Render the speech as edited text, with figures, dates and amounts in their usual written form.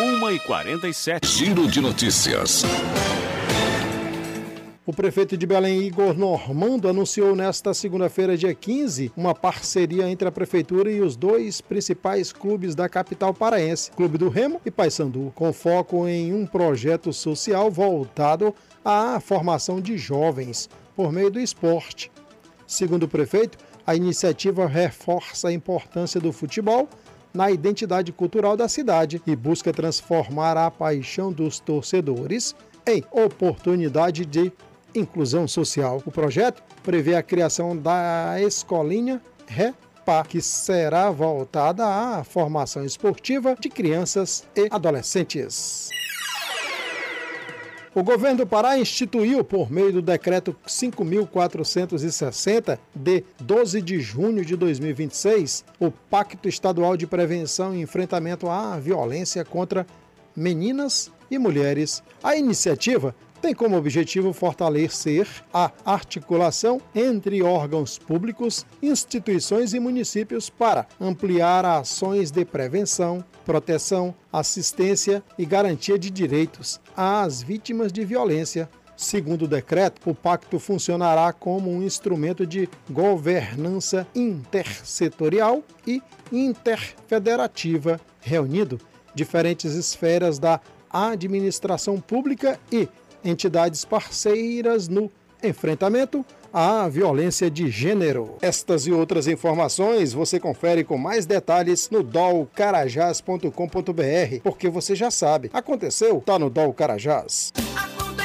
1h47. Giro de notícias. O prefeito de Belém, Igor Normando, anunciou nesta segunda-feira, dia 15, uma parceria entre a prefeitura e os dois principais clubes da capital paraense, Clube do Remo e Paysandu, com foco em um projeto social voltado à formação de jovens por meio do esporte. Segundo o prefeito, a iniciativa reforça a importância do futebol na identidade cultural da cidade e busca transformar a paixão dos torcedores em oportunidade de inclusão social. O projeto prevê a criação da escolinha REPA, que será voltada à formação esportiva de crianças e adolescentes. O governo do Pará instituiu, por meio do decreto 5.460, de 12 de junho de 2026, o Pacto Estadual de Prevenção e Enfrentamento à Violência contra Meninas e Mulheres. A iniciativa tem como objetivo fortalecer a articulação entre órgãos públicos, instituições e municípios para ampliar ações de prevenção, proteção, assistência e garantia de direitos às vítimas de violência. Segundo o decreto, o pacto funcionará como um instrumento de governança intersetorial e interfederativa, reunindo diferentes esferas da administração pública e entidades parceiras no enfrentamento à violência de gênero. Estas e outras informações você confere com mais detalhes no dolcarajás.com.br, porque você já sabe, aconteceu, tá no Dol Carajás.